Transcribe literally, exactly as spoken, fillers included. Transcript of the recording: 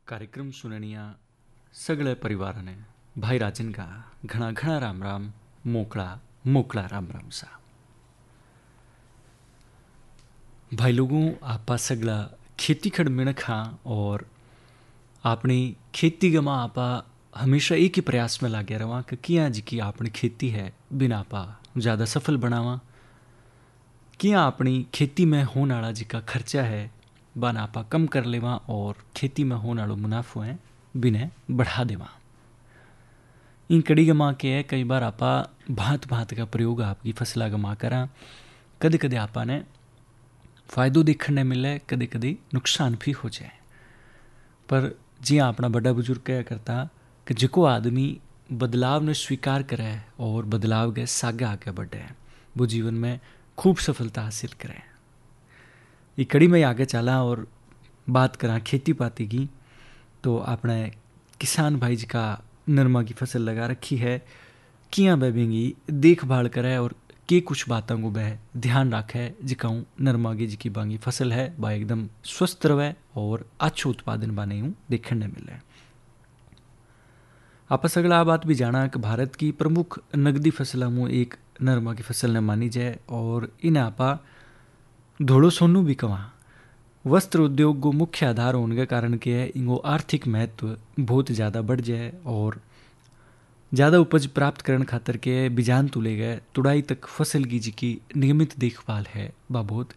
कार्यक्रम सुननिया सगळे परिवाराने भाई राजन का घना घना राम राम मोकळा मोकळा राम राम सा। भाई लोगों आपा सगला खेती खड़ मिणक हाँ और अपनी खेती गमा आपा हमेशा एक ही प्रयास में लागे रवा कि किया जी की अपनी खेती है बिना आपा ज़्यादा सफल बनावा, किया अपनी खेती में होने वाला जी का खर्चा है बना आपा कम कर लेवा और खेती में होने वाला मुनाफो है बिने बढ़ा देवा। इन कड़ी गमा के कई बार आपा भांत भांत का प्रयोग आपकी फसला गमा करा, कदे कदे आपा ने फायदो देखने मिले, कदे कदे नुकसान भी हो जाए। पर जी अपना बड़ा बुजुर्ग क्या करता कि जिको आदमी बदलाव ने स्वीकार करे और बदलाव के सागे आगे बढ़े वो जीवन में खूब सफलता हासिल करे। ये कड़ी में आगे चला और बात करा खेती पाती की, तो अपने किसान भाई जी का नरमा की फसल लगा रखी है, किया बेबेंगी देखभाल करे और के कुछ बातों को वह ध्यान रखे जिकाऊँ नरमा की जी की बांगी फसल है वह एकदम स्वस्थ रहे और अच्छो उत्पादन बने यूँ देखने मिले। आप सगला बात भी जाना कि भारत की प्रमुख नगदी फसलों में एक नरमा की फसल ने मानी जाए और इन आपा धोड़ो सोनू भी कमा। वस्त्र उद्योग को मुख्य आधार होने के कारण के है इनको आर्थिक महत्व बहुत ज़्यादा बढ़ जाए और ज़्यादा उपज प्राप्त करने खातर के बिजान तुले गए तुड़ाई तक फसल की जी की नियमित देखभाल है वह बहुत